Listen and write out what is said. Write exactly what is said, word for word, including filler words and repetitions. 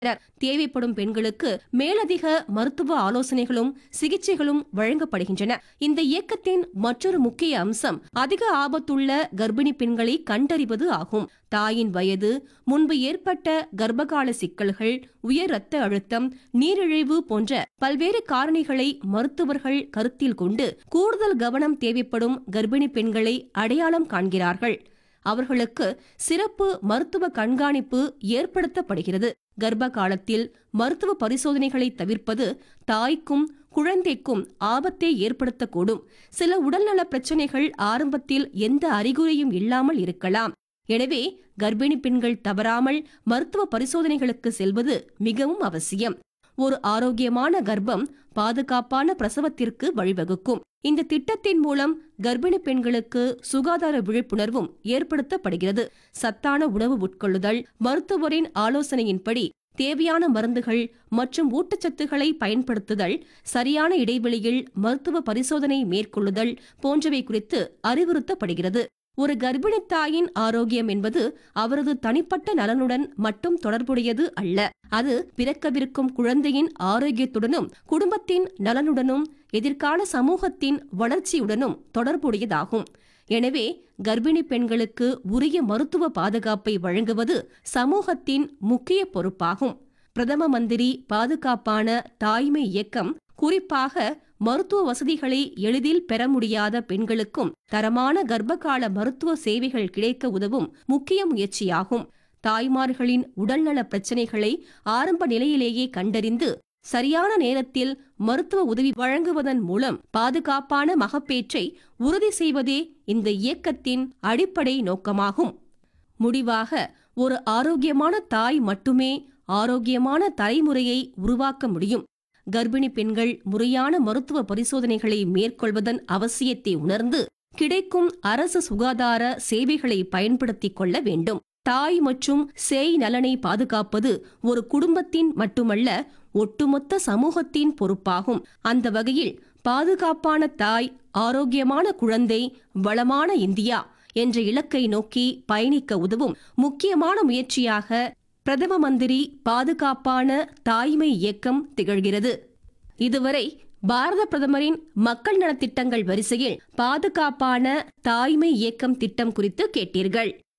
தேவைப்படும் பெண்களுக்கு மேலதிக மருத்துவ ஆலோசனைகளும் சிகிச்சைகளும் வழங்கப்படுகின்றன. இந்த இயக்கத்தின் மற்றொரு முக்கிய அம்சம் அதிக ஆபத்துள்ள கர்ப்பிணி பெண்களை கண்டறிவது ஆகும். தாயின் வயது, முன்பு ஏற்பட்ட கர்ப்பகால சிக்கல்கள், உயர் இரத்த அழுத்தம், நீரிழிவு போன்ற பல்வேறு காரணிகளை மருத்துவர்கள் கருத்தில் கொண்டு கூடுதல் கவனம் தேவைப்படும் கர்ப்பிணி பெண்களை அடையாளம் காண்கிறார்கள். அவர்களுக்கு சிறப்பு மருத்துவ கண்காணிப்பு ஏற்படுத்தப்படுகிறது. கர்ப்ப காலத்தில் மருத்துவ பரிசோதனைகளை தவிர்ப்பது தாய்க்கும் குழந்தைக்கும் ஆபத்தை ஏற்படுத்தக்கூடும். சில உடல்நல பிரச்சனைகள் ஆரம்பத்தில் எந்த அறிகுறியும் இல்லாமல் இருக்கலாம். எனவே கர்ப்பிணி பெண்கள் தவறாமல் மருத்துவ பரிசோதனைகளுக்கு செல்வது மிகவும் அவசியம். ஒரு ஆரோக்கியமான கர்ப்பம் பாதுகாப்பான பிரசவத்திற்கு வழிவகுக்கும். இந்த திட்டத்தின் மூலம் கர்ப்பிணி பெண்களுக்கு சுகாதார விழிப்புணர்வும் ஏற்படுத்தப்படுகிறது. சத்தான உணவு உட்கொள்ளுதல், மருத்துவரின் ஆலோசனையின்படி தேவையான மருந்துகள் மற்றும் ஊட்டச்சத்துக்களை பயன்படுத்துதல், சரியான இடைவெளியில் மருத்துவ பரிசோதனை மேற்கொள்ளுதல் போன்றவை குறித்து அறிவுறுத்தப்படுகிறது. ஒரு கர்ப்பிணி தாயின் ஆரோக்கியம் என்பது அவரது தனிப்பட்ட நலனுடன் மட்டும் தொடர்புடையது அல்ல. அது பிறக்கவிருக்கும் குழந்தையின் ஆரோக்கியத்துடனும் குடும்பத்தின் நலனுடனும் எதிர்கால சமூகத்தின் வளர்ச்சியுடனும் தொடர்புடையதாகும். எனவே கர்ப்பிணி பெண்களுக்கு உரிய மருத்துவ பாதுகாப்பை வழங்குவது சமூகத்தின் முக்கிய பொறுப்பாகும். பிரதம மந்திரி பாதுகாப்பான தாய்மை இயக்கம் குறிப்பாக மருத்துவ வசதிகளை எளிதில் பெற முடியாத பெண்களுக்கும் தரமான கர்ப்பகால மருத்துவ சேவைகள் கிடைக்க உதவும் முக்கிய முயற்சியாகும். தாய்மார்களின் உடல்நல பிரச்சினைகளை ஆரம்ப நிலையிலேயே கண்டறிந்து சரியான நேரத்தில் மருத்துவ உதவி வழங்குவதன் மூலம் பாதுகாப்பான மகப்பேற்றை உறுதி செய்வதே இந்த இயக்கத்தின் அடிப்படை நோக்கமாகும். முடிவாக, ஒரு ஆரோக்கியமான தாய் மட்டுமே ஆரோக்கியமான தலைமுறையை உருவாக்க முடியும். கர்ப்பிணி பெண்கள் முறையான மருத்துவ பரிசோதனைகளை மேற்கொள்வதன் அவசியத்தை உணர்ந்து கிடைக்கும் அரசு சுகாதார சேவைகளை பயன்படுத்திக் கொள்ள வேண்டும். தாய் மற்றும் சேய் நலனை பாதுகாப்பது ஒரு குடும்பத்தின் மட்டுமல்ல, ஒட்டுமொத்த சமூகத்தின் பொறுப்பாகும். அந்த வகையில் பாதுகாப்பான தாய், ஆரோக்கியமான குழந்தை, வளமான இந்தியா என்ற இலக்கை நோக்கி பயணிக்க உதவும் முக்கியமான முயற்சியாக பிரதம மந்திரி பாதுகாப்பான தாய்மை இயக்கம் திகழ்கிறது. இதுவரை பாரத பிரதமரின் மக்கள் நலத்திட்டங்கள் வரிசையில் பாதுகாப்பான தாய்மை இயக்கம் திட்டம் குறித்து கேட்டீர்கள்.